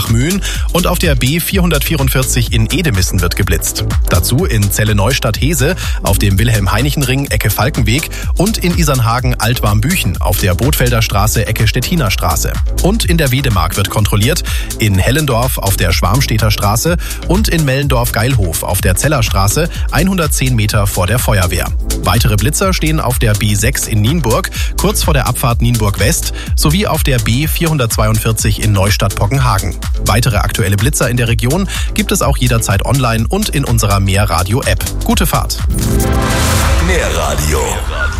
Bachmühlen und auf der B444 in Edemissen wird geblitzt. Dazu in Celle-Neustadt-Hese auf dem Wilhelm-Heinichen-Ring Ecke Falkenweg und in Isernhagen Altwarmbüchen auf der Bothfelder Straße Ecke Stettiner Straße. Und in der Wedemark wird kontrolliert, in Hellendorf auf der Schwarmstedter Straße und in Mellendorf-Geilhof auf der Zellerstraße 110 Meter vor der Feuerwehr. Weitere Blitzer stehen auf der B6 in Nienburg, kurz vor der Abfahrt Nienburg-West, sowie auf der B442 in Neustadt-Pockenhagen. Weitere aktuelle Blitzer in der Region gibt es auch jederzeit online und in unserer Mehr Radio App. Gute Fahrt! Mehr Radio.